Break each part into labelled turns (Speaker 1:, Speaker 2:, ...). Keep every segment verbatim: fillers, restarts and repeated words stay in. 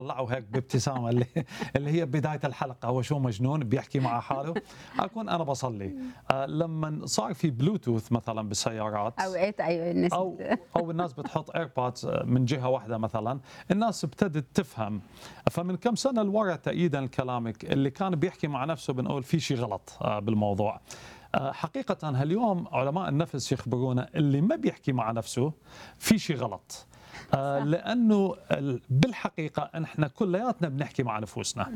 Speaker 1: طلعوا هيك بابتسامه اللي اللي هي بدايه الحلقه، هو شو مجنون بيحكي مع حاله. اكون انا بصلي. آه لما صار في بلوتوث مثلا بالسيارات،
Speaker 2: اوقات ايوه الناس
Speaker 1: او
Speaker 2: بت...
Speaker 1: او الناس بتحط ايربودز من جهه واحده مثلا، الناس ابتدت تفهم. فمن كم سنه لورا تأييدا لكلامك، اللي كان بيحكي مع نفسه بنقول في شيء غلط آه بالموضوع. آه حقيقه هاليوم علماء النفس يخبرونا اللي ما بيحكي مع نفسه في شيء غلط. آه لانه بالحقيقه احنا كلياتنا بنحكي مع نفوسنا،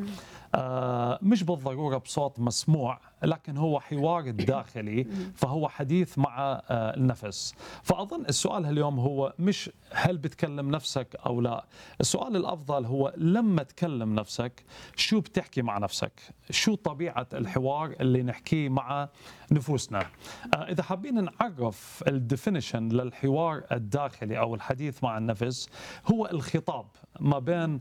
Speaker 1: آه مش بالضروره بصوت مسموع، لكن هو حوار داخلي، فهو حديث مع آه النفس. فاظن السؤال اليوم هو مش هل بتكلم نفسك او لا، السؤال الافضل هو لما تكلم نفسك شو بتحكي مع نفسك، شو طبيعه الحوار اللي نحكيه مع نفوسنا. آه اذا حابين نعرف الديفينيشن للحوار الداخلي او الحديث مع النفس، هو الخطاب ما بين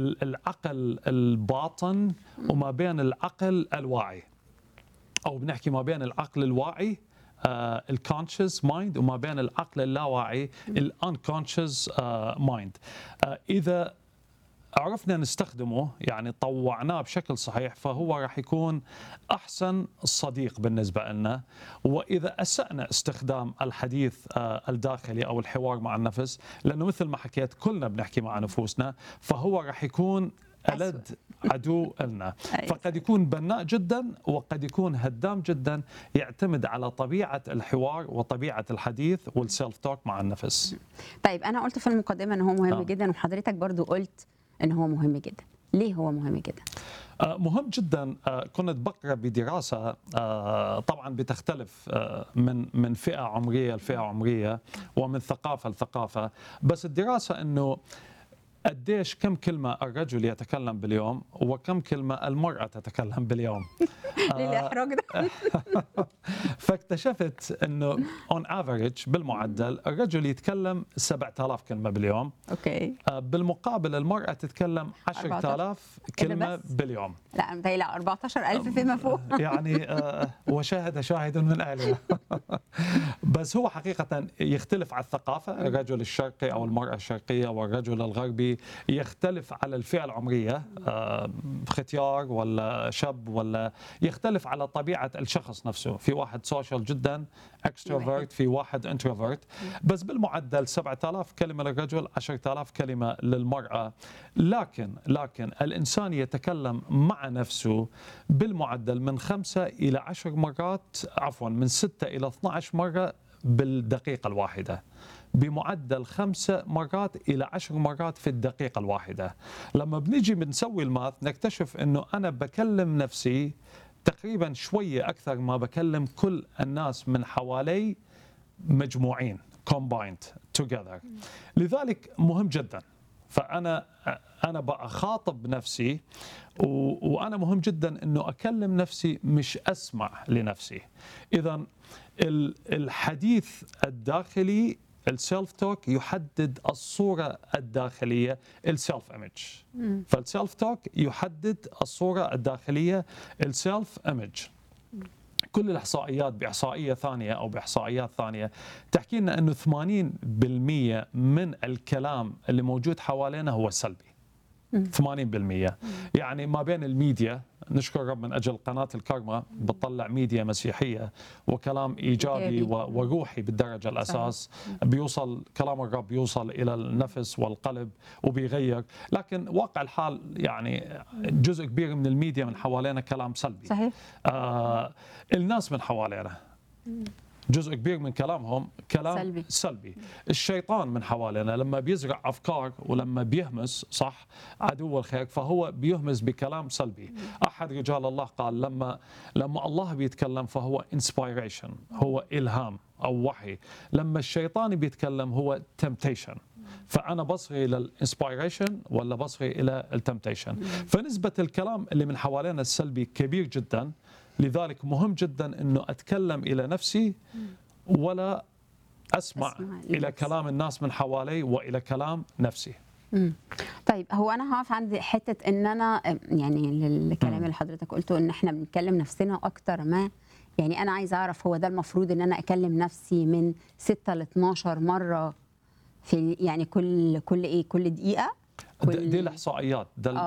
Speaker 1: العقل الباطن وما بين العقل الواعي، او بنحكي ما بين العقل الواعي الكونشس مايند وما بين العقل اللاواعي الانكونشس مايند. اذا عرفنا نستخدمه، يعني طوعناه بشكل صحيح، فهو راح يكون أحسن صديق بالنسبة لنا. وإذا أسأنا استخدام الحديث الداخلي أو الحوار مع النفس، لأنه مثل ما حكيت كلنا بنحكي مع نفوسنا، فهو راح يكون ألد عدو لنا. فقد يكون بناء جدا وقد يكون هدام جدا، يعتمد على طبيعة الحوار وطبيعة الحديث والسيلف توك مع النفس.
Speaker 2: طيب انا قلت في المقدمه ان هو مهم
Speaker 1: آه.
Speaker 2: جدا، وحضرتك برضو قلت ان هو مهم جدا. ليه هو مهم جدا؟
Speaker 1: آه مهم جدا. آه كنت بقرا بدراسه، آه طبعا بتختلف آه من من فئه عمريه لفئه عمريه ومن ثقافه لثقافه، بس الدراسه انه قديش كم كلمة الرجل يتكلم باليوم وكم كلمة المرأة تتكلم باليوم.
Speaker 2: ليه الاحراج ده؟
Speaker 1: فاكتشفت انه اون افريج بالمعدل الرجل يتكلم سبعة آلاف كلمة باليوم،
Speaker 2: اوكي.
Speaker 1: بالمقابل المرأة تتكلم عشرة آلاف كلمة
Speaker 2: بس؟
Speaker 1: باليوم.
Speaker 2: لا انا متهيألي أربعتاشر ألف فيما فوق.
Speaker 1: يعني آه وشاهد شاهد من اهلها. بس هو حقيقة يختلف على الثقافة، الرجل الشرقي أو المرأة الشرقية والرجل الغربي يختلف على الفئة العمرية، آه ختيار ولا شاب، ولا يختلف على طبيعة الشخص نفسه. في واحد سوشيال جدا اكستروفرت، في واحد انتروفرت. بس بالمعدل سبعة آلاف كلمة للرجل، عشرة آلاف كلمة للمرأة. لكن لكن الإنسان يتكلم مع نفسه بالمعدل من خمسة إلى عشر مرات، عفوا من ستة إلى اثني عشر مرة بالدقيقة الواحدة، بمعدل خمسة مرات إلى عشر مرات في الدقيقة الواحدة. لما بنيجي بنسوي الماث نكتشف أنه أنا بكلم نفسي تقريبا شوية أكثر ما بكلم كل الناس من حوالي مجموعين combined together. لذلك مهم جدا. فأنا أنا بخاطب نفسي، وأنا مهم جدا أنه أكلم نفسي مش أسمع لنفسي. إذا الحديث الداخلي السيلف توك يحدد الصورة الداخلية السيلف ايمج. فالسيلف توك يحدد الصورة الداخلية السيلف ايمج. كل الإحصائيات بإحصائية ثانية أو بإحصائيات ثانية تحكي لنا أنه ثمانين بالمئة من الكلام اللي موجود حوالينا هو سلبي. ثمانين بالمئة. يعني ما بين الميديا، نشكر رب من أجل قناة الكرمة بتطلع ميديا مسيحية وكلام إيجابي وروحي بالدرجة الأساس، بيوصل كلام الرب بيوصل إلى النفس والقلب وبيغير. لكن واقع الحال يعني جزء كبير من الميديا من حوالينا كلام سلبي.
Speaker 2: صحيح.
Speaker 1: آه الناس من حوالينا جزء كبير من كلامهم كلام
Speaker 2: سلبي.
Speaker 1: سلبي. الشيطان من حوالينا لما بيزرع أفكار ولما بيهمس، صح، عدو الخير، فهو بيهمس بكلام سلبي. أحد رجال الله قال لما لما الله بيتكلم فهو inspiration، هو إلهام أو وحي. لما الشيطان بيتكلم هو temptation. فأنا بصغي إلى الانسبيريشن ولا بصغي إلى التمتيشن. فنسبة الكلام اللي من حوالينا السلبي كبير جدا. لذلك مهم جدا أنه أتكلم إلى نفسي ولا أسمع, أسمع إلى كلام الناس من حوالي وإلى كلام نفسي.
Speaker 2: مم. طيب هو أنا هقف عند حتة إن أنا يعني الكلام اللي حضرتك قلته إن إحنا بنتكلم نفسنا أكتر ما، يعني أنا عايزة أعرف هو ده المفروض إن أنا أكلم نفسي من ستة ل اتناشر مرة في يعني كل كل إيه كل دقيقة؟ كل
Speaker 1: دي الاحصائيات، ده